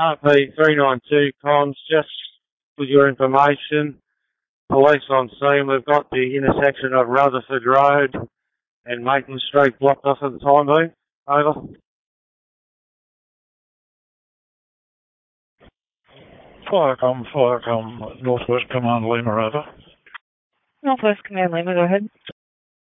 RP392 comms, just with your information. Police on scene. We've got the intersection of Rutherford Road and Maitland Street blocked off at the time being. Over. Firecom, Northwest Command Lima, over. Northwest Command Lima, go ahead.